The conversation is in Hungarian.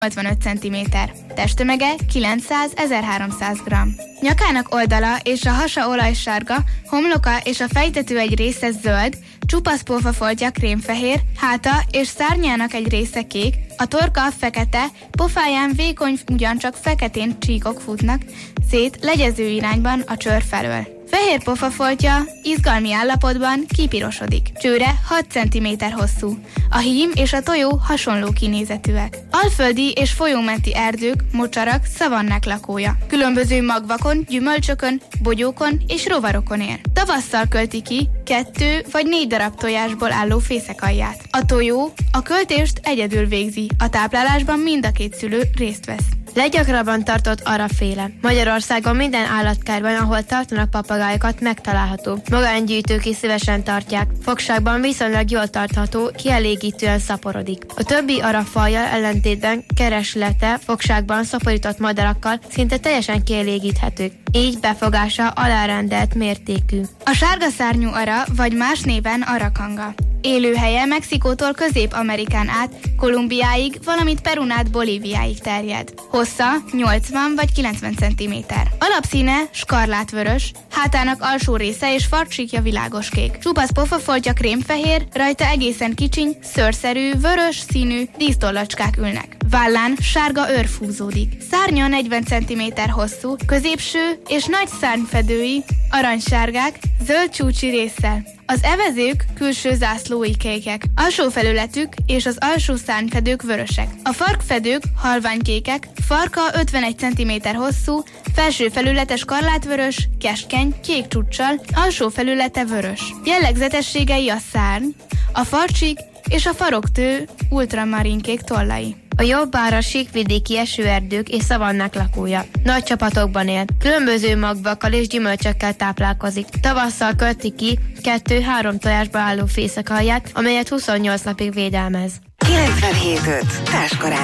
85 cm. Testtömege 900-1300 g. Nyakának oldala és a hasa olajsárga, homloka és a fejtető egy része zöld, csupasz pofafoltja krémfehér, háta és szárnyának egy része kék, a torka fekete, pofáján vékony, ugyancsak feketén csíkok futnak szét legyező irányban a csőr felől. Fehér pofafoltja izgalmi állapotban kipirosodik. Csőre 6 cm hosszú. A hím és a tojó hasonló kinézetűek. Alföldi és folyómenti erdők, mocsarak, szavannák lakója. Különböző magvakon, gyümölcsökön, bogyókon és rovarokon él. Tavasszal költi ki 2 vagy 4 darab tojásból álló fészekalját. A tojó a költést egyedül végzi, a táplálásban mind a két szülő részt vesz. Leggyakrabban tartott arraféle. Magyarországon minden állatkertben, ahol tartanak papagájokat, megtalálható. Magángyűjtők is szívesen tartják. Fogságban viszonylag jól tartható, kielégítően szaporodik. A többi arrafajjal ellentétben kereslete fogságban szaporított madarakkal szinte teljesen kielégíthetők. Így befogása alárendelt mértékű. A sárgaszárnyú ara, vagy más néven arakanga. Élőhelye Mexikótól Közép-Amerikán át, Kolumbiáig, valamint Perun át Bolíviáig terjed. Hossza 80 vagy 90 cm. Alapszíne skarlátvörös, hátának alsó része és farcsíkja világoskék. Csupasz pofafoltja krémfehér, rajta egészen kicsiny, szőrszerű, vörös színű dísztollacskák ülnek. Vállán sárga őr fúzódik. Szárnya 40 cm hosszú, középső és nagy szárnyfedői aranysárgák, zöld csúcsi résszel. Az evezők külső zászlói kékek, alsó felületük és az alsó szárnyfedők vörösek. A farkfedők halványkékek, farka 51 cm hosszú, felső felülete skarlátvörös, keskeny, kék csúccsal, alsó felülete vörös. Jellegzetességei a szárny, a farcsík és a faroktő ultramarinkék tollai. A jobb ára síkvidéki esőerdők és szavannák lakója. Nagy csapatokban él. Különböző magvakkal és gyümölcsökkel táplálkozik. Tavasszal költi ki 2-3 tojásba álló fészekalját, amelyet 28 napig védelmez. 97.5 Táskor